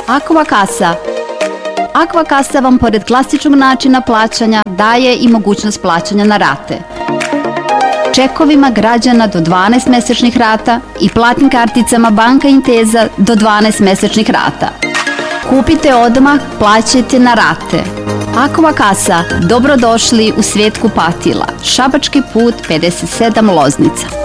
Aqua Kasa. Aqua Kasa vam pored klasičnog načina plaćanja daje i mogućnost plaćanja na rate. Čekovima građana do 12 mesečnih rata i platnim karticama Banka Intesa do 12 mesečnih rata. Kupite odmah, plaćajte na rate. Aqua Kasa, dobrodošli u svijet kupatila. Šabački put 57 Loznica.